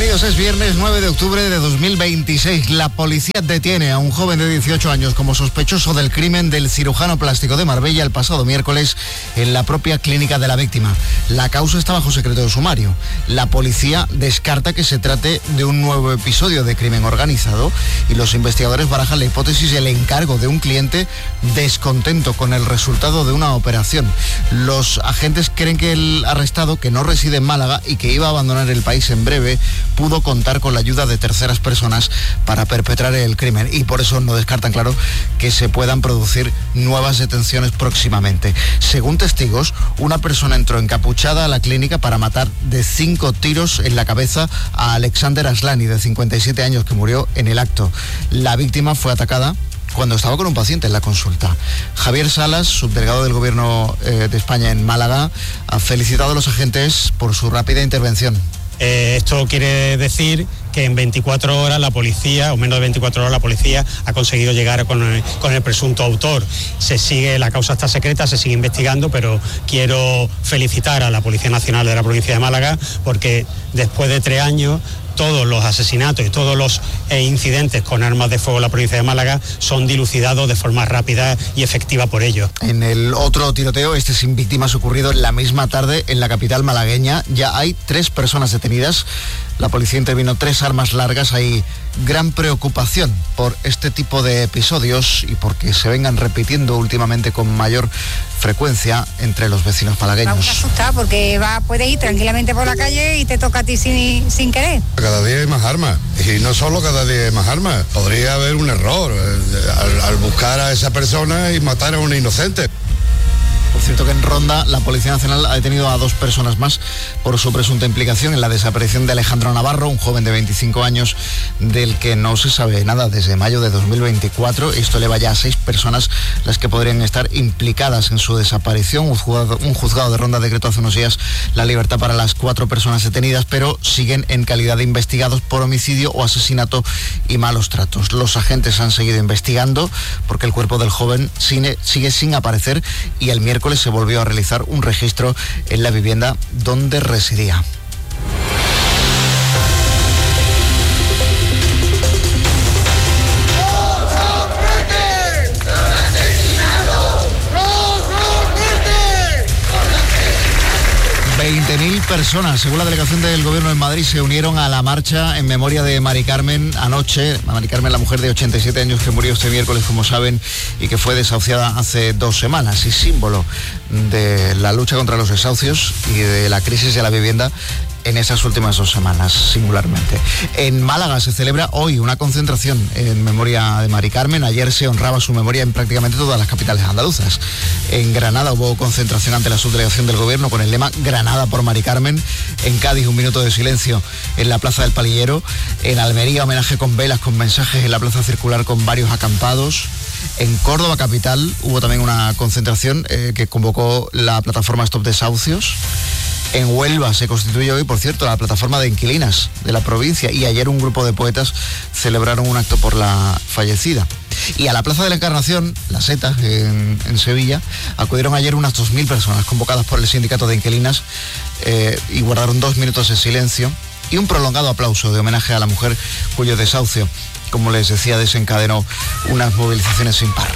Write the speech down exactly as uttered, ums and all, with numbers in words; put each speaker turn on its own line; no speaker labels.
Bienvenidos, es viernes nueve de octubre de dos mil veintiséis. La policía detiene a un joven de dieciocho años como sospechoso del crimen del cirujano plástico de Marbella el pasado miércoles en la propia clínica de la víctima. La causa está bajo secreto de sumario. La policía descarta que se trate de un nuevo episodio de crimen organizado y los investigadores barajan la hipótesis del encargo de un cliente descontento con el resultado de una operación. Los agentes creen que el arrestado, que no reside en Málaga y que iba a abandonar el país en breve, pudo contar con la ayuda de terceras personas para perpetrar el crimen y por eso no descartan, claro, que se puedan producir nuevas detenciones próximamente. Según testigos, una persona entró encapuchada a la clínica para matar de cinco tiros en la cabeza a Alexander Aslani, de cincuenta y siete años, que murió en el acto. La víctima fue atacada cuando estaba con un paciente en la consulta. Javier Salas, subdelegado del Gobierno eh, de España en Málaga, ha felicitado a los agentes por su rápida intervención.
Eh, esto quiere decir que en veinticuatro horas la policía, o menos de veinticuatro horas, la policía ha conseguido llegar con el, con el presunto autor. Se sigue, la causa está secreta, se sigue investigando, pero quiero felicitar a la Policía Nacional de la provincia de Málaga porque después de tres años todos los asesinatos y todos los eh, incidentes con armas de fuego en la provincia de Málaga son dilucidados de forma rápida y efectiva por ello.
En el otro tiroteo, este sin víctimas, ocurrido en la misma tarde en la capital malagueña, ya hay tres personas detenidas. La policía intervino tres armas largas. Hay gran preocupación por este tipo de episodios y porque se vengan repitiendo últimamente con mayor frecuencia entre los vecinos malagueños.
Vamos a asustar porque va, puedes ir tranquilamente por la calle y te toca a ti sin, sin querer.
Cada día hay más armas y no solo cada día hay más armas. Podría haber un error al, al buscar a esa persona y matar a un inocente.
Por cierto que en Ronda la Policía Nacional ha detenido a dos personas más por su presunta implicación en la desaparición de Alejandro Navarro, un joven de veinticinco años del que no se sabe nada desde mayo de dos mil veinticuatro. Esto eleva ya a seis personas las que podrían estar implicadas en su desaparición. Un juzgado, un juzgado de Ronda decretó hace unos días la libertad para las cuatro personas detenidas, pero siguen en calidad de investigados por homicidio o asesinato y malos tratos. Los agentes han seguido investigando porque el cuerpo del joven sigue, sigue sin aparecer y el miércoles se volvió a realizar un registro en la vivienda donde residía. veinte mil personas, según la delegación del Gobierno en Madrid, se unieron a la marcha en memoria de Mari Carmen anoche. Mari Carmen, la mujer de ochenta y siete años que murió este miércoles, como saben, y que fue desahuciada hace dos semanas, y símbolo de la lucha contra los desahucios y de la crisis de la vivienda en esas últimas dos semanas, singularmente. En Málaga se celebra hoy una concentración en memoria de Mari Carmen. Ayer se honraba su memoria en prácticamente todas las capitales andaluzas. En Granada hubo concentración ante la subdelegación del Gobierno con el lema Granada por Mari Carmen. En Cádiz, un minuto de silencio en la Plaza del Palillero. En Almería, homenaje con velas, con mensajes en la Plaza Circular con varios acampados. En Córdoba capital hubo también una concentración eh, que convocó la plataforma Stop Desahucios. En Huelva se constituye hoy, por cierto, la plataforma de inquilinas de la provincia y ayer un grupo de poetas celebraron un acto por la fallecida. Y a la Plaza de la Encarnación, la Seta, en, en Sevilla, acudieron ayer unas dos mil personas convocadas por el sindicato de inquilinas eh, y guardaron dos minutos de silencio y un prolongado aplauso de homenaje a la mujer cuyo desahucio, como les decía, desencadenó unas movilizaciones sin par.